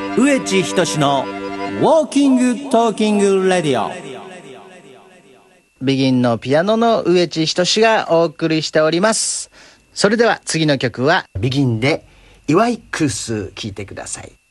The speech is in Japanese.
植地仁のウォーキングトーキングレディオ。 ビギンのピアノの植地仁がお送りしております。それでは次の曲はビギンで祝いクース聴いてください。